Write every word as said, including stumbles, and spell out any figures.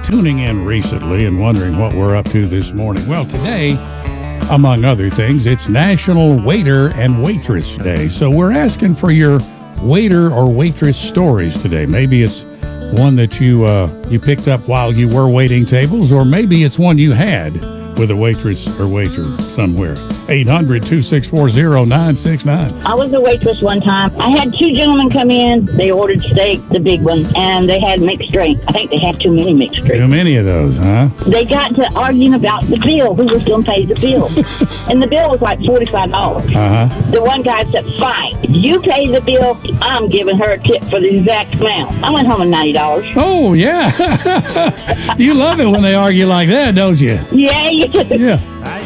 tuning in recently and wondering what we're up to this morning, well, today, among other things, it's National Waiter and Waitress Day. So we're asking for your waiter or waitress stories today. Maybe it's one that you uh, you picked up while you were waiting tables, or maybe it's one you had with a waitress or waiter somewhere. eight hundred, two six four, zero nine six nine. I was a waitress one time. I had two gentlemen come in. They ordered steak, the big one, and they had mixed drink. I think they have too many mixed drinks. Too many of those, huh? They got to arguing about the bill. Who was going to pay the bill? And the bill was like forty-five dollars. Uh-huh. The one guy said, fine, if you pay the bill, I'm giving her a tip for the exact amount. I went home with ninety dollars. Oh, yeah. You love it when they argue like that, don't you? Yeah, you do. Yeah.